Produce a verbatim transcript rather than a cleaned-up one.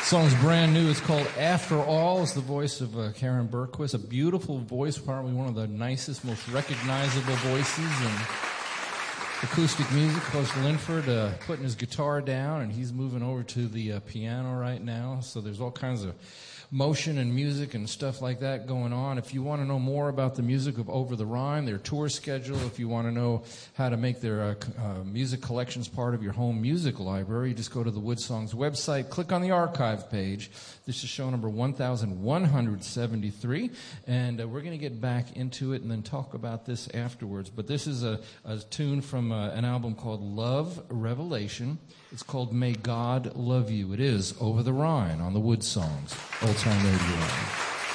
Song's brand new. It's called After All. It's the voice of uh, Karen Berquist. A beautiful voice, probably one of the nicest, most recognizable voices in acoustic music. Coach Linford uh, putting his guitar down, and he's moving over to the uh, piano right now. So there's all kinds of motion and music and stuff like that going on. If you want to know more about the music of Over the Rhine, their tour schedule, if you want to know how to make their uh, uh, music collections part of your home music library, just go to the Wood Songs website, click on the archive page. This is show number one thousand one hundred seventy-three, and uh, we're going to get back into it and then talk about this afterwards. But this is a, a tune from uh, an album called Love Revelation. It's called May God Love You. It is Over the Rhine on the Wood Songs. Old Time Radio.